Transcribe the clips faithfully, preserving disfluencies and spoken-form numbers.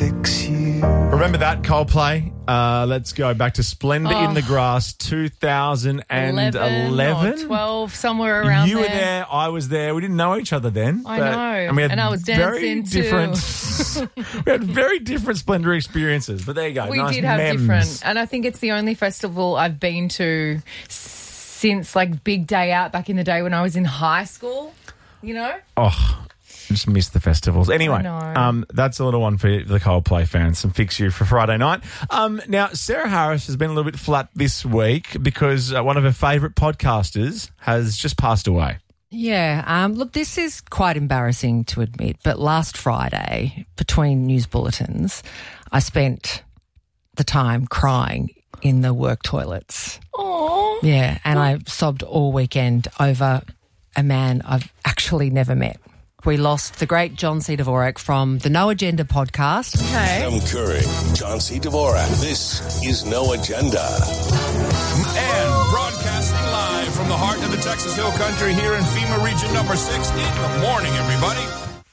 fix you. Remember that, Coldplay? Uh, let's go back to Splendor Oh. in the Grass two thousand eleven. eleven or twelve, somewhere around you there. were there, I was there. We didn't know each other then. I but- know. And, we had And I was very dancing too. different, we had very different Splendor experiences, but there you go. We nice did have memes. different. And I think it's the only festival I've been to since, like, Big Day Out back in the day when I was in high school, you know? Oh, just miss the festivals. Anyway, I know. um, that's a little one for the Coldplay fans. Some Fix You for Friday night. Um, now, Sarah Harris has been a little bit flat this week because uh, one of her favourite podcasters has just passed away. Yeah, um, look, this is quite embarrassing to admit, but last Friday, between news bulletins, I spent the time crying in the work toilets. Oh. Yeah, and I sobbed all weekend over a man I've actually never met. We lost the great John C. Dvorak from the No Agenda podcast. Okay. Adam Curry, John C. Dvorak. This is No Agenda. And broadcasting live from the heart of the Texas Hill Country here in FEMA Region Number Six. In the morning, everybody.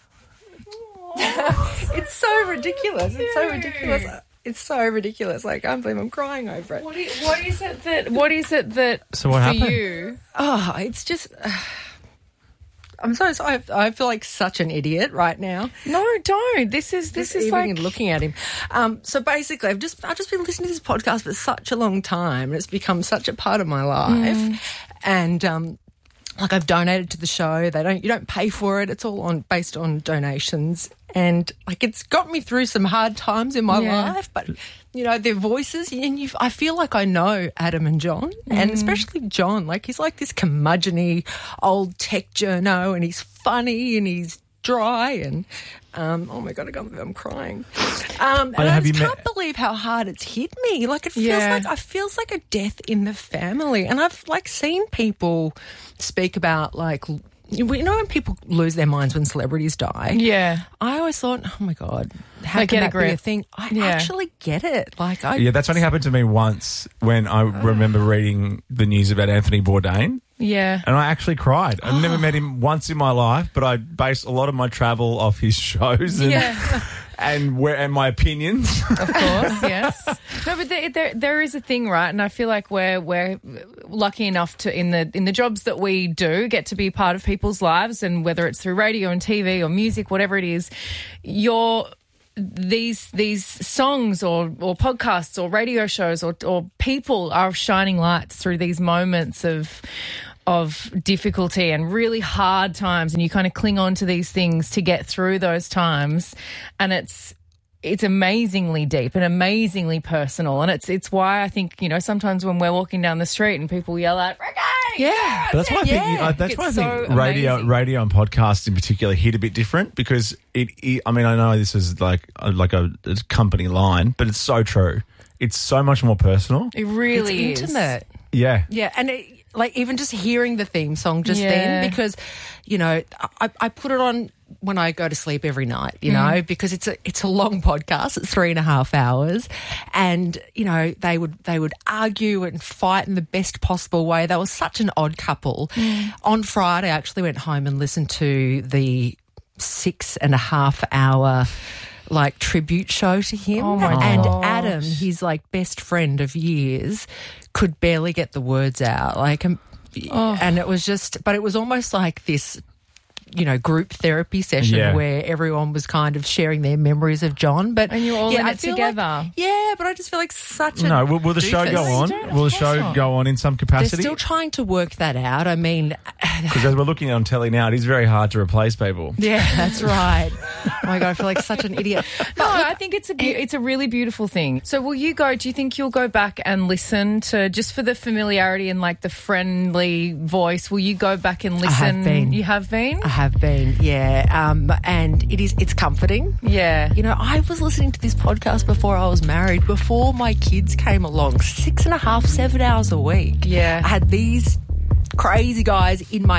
It's so ridiculous. It's so ridiculous. It's so ridiculous. I can't believe I'm crying over it. What is, what is it that? What is it that? So what for happened? you? Oh, it's just... Uh, I'm so sorry. I feel like such an idiot right now. No, don't. This is this Just is even like looking at him. Um, so basically, I've just I've just been listening to this podcast for such a long time, and it's become such a part of my life. Mm. And um, like I've donated to the show. They don't you don't pay for it. It's all on based on donations. And like it's got me through some hard times in my Yeah. life, but you know their voices, and you, I feel like I know Adam and John, and especially John. Like he's like this curmudgeon-y old tech journo, and he's funny and he's dry, and um, oh my god, I can't believe I'm crying. Um, and Oh, I have just you can't met- believe how hard it's hit me. Like it feels Yeah. like I feels like a death in the family, and I've like seen people speak about like. You know when people lose their minds when celebrities die? yeah. I always thought, oh my God, how Like, can get a that be a grip. thing? I Yeah. actually get it. Like, I Yeah, that's only happened to me once when I remember reading the news about Anthony Bourdain. Yeah. And I actually cried. I've never met him once in my life, but I based a lot of my travel off his shows and Yeah. and where and my opinions. Of course, yes. No, but there, there there is a thing, right? And I feel like we're we're lucky enough to in the in the jobs that we do get to be part of people's lives, and whether it's through radio and T V or music, whatever it is, you're these these songs or or podcasts or radio shows or or people are shining lights through these moments of of difficulty and really hard times, and you kind of cling on to these things to get through those times, and it's it's amazingly deep and amazingly personal, and it's it's why I think, you know, sometimes when we're walking down the street and people yell out Ricky, yeah. But that's why I think Yeah. uh, that's It's why I so think radio, amazing. radio and podcasts in particular hit a bit different because it, it. I mean, I know this is like a, like a, a company line, but it's so true. It's so much more personal. it really It's is intimate. Yeah, Yeah, and it, like even just hearing the theme song just Yeah. then, because you know I, I put it on when I go to sleep every night, you know, because it's a it's a long podcast. It's three and a half hours, and you know they would they would argue and fight in the best possible way. They were such an odd couple. On Friday, I actually went home and listened to the six and a half hour like tribute show to him. Oh, my and gosh. Adam, his like best friend of years, could barely get the words out. Like, um, Oh. and it was just, but it was almost like this, you know, group therapy session Yeah. where everyone was kind of sharing their memories of John. But And you're all in I it feel together. Like, yeah, but I just feel like such a no. Will, will the show doofus. go on? don't, of Will the course show not. go on in some They're capacity? still trying to work that out. I mean, Because as we're looking on telly now, it is very hard to replace people. yeah, that's right. Oh my God, I feel like such an idiot. No, I think it's a beau- it's a really beautiful thing. So will you go, do you think you'll go back and listen to, just for the familiarity and like the friendly voice, will you go back and listen? have been. You have been? I have been, yeah. Um, and it is, it's comforting. Yeah. You know, I was listening to this podcast before I was married, before my kids came along, six and a half, seven hours a week. Yeah. I had these crazy guys in my